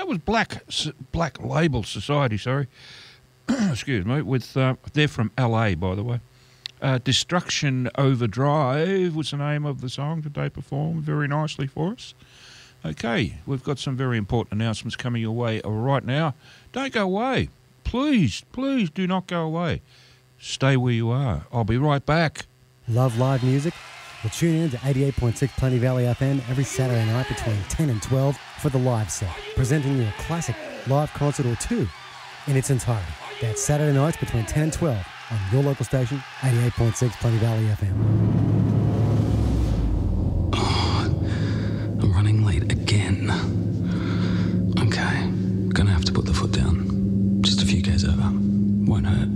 that was Black Label Society, sorry. Excuse me. They're from LA, by the way. Destruction Overdrive was the name of the song that they performed very nicely for us. Okay, we've got some very important announcements coming your way right now. Don't go away. Please do not go away. Stay where you are. I'll be right back. Love live music? Well, tune in to 88.6 Plenty Valley FM every Saturday night between 10 and 12 for the live set, presenting you a classic live concert or two in its entirety. That's Saturday nights between 10 and 12 on your local station, 88.6 Plenty Valley FM. I'm running late again. Okay, gonna have to put the foot down. Just a few k's over. Won't hurt.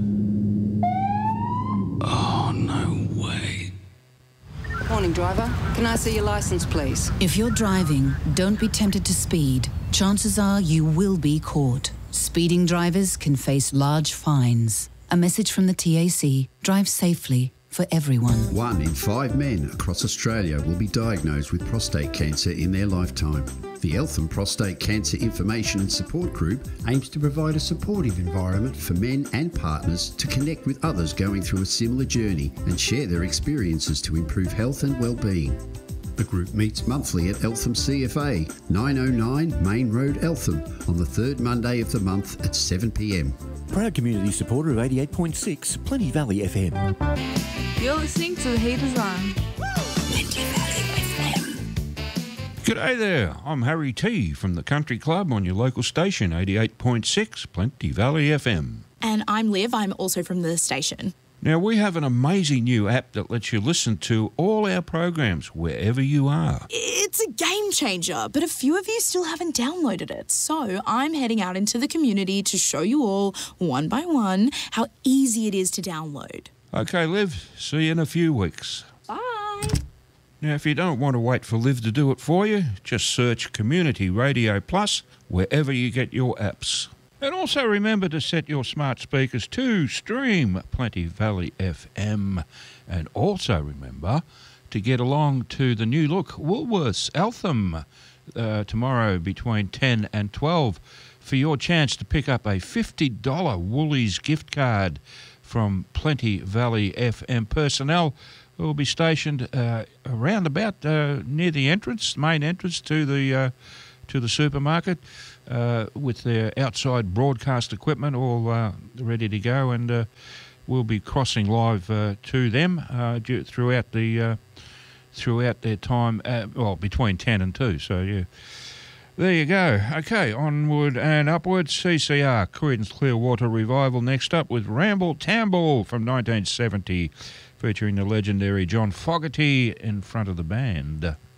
Oh, no way. Morning, driver. Can I see your license, please? If you're driving, don't be tempted to speed. Chances are you will be caught. Speeding drivers can face large fines. A message from the TAC. Drive safely for everyone. 1 in 5 men across Australia will be diagnosed with prostate cancer in their lifetime. The Eltham Prostate Cancer Information and Support Group aims to provide a supportive environment for men and partners to connect with others going through a similar journey and share their experiences to improve health and well-being. The group meets monthly at Eltham CFA, 909 Main Road, Eltham, on the third Monday of the month at 7 p.m. Proud community supporter of 88.6 Plenty Valley FM. You're listening to The Heat Is On. Plenty Valley FM. G'day there. I'm Harry T from the Country Club on your local station, 88.6 Plenty Valley FM. And I'm Liv. I'm also from the station. Now, we have an amazing new app that lets you listen to all our programs wherever you are. It's a game changer, but a few of you still haven't downloaded it. So I'm heading out into the community to show you all, one by one, how easy it is to download. Okay, Liv, see you in a few weeks. Bye. Now, if you don't want to wait for Liv to do it for you, just search Community Radio Plus wherever you get your apps. And also remember to set your smart speakers to stream Plenty Valley FM. And also remember to get along to the new look Woolworths Eltham tomorrow between 10 and 12 for your chance to pick up a $50 Woolies gift card from Plenty Valley FM personnel who will be stationed around about near the main entrance to the supermarket. With their outside broadcast equipment all ready to go, and we'll be crossing live to them throughout their time, between 10 and 2. So, yeah, there you go. Okay, onward and upwards. CCR, Creedence Clearwater Revival, next up with Ramble Tamble from 1970, featuring the legendary John Fogerty in front of the band.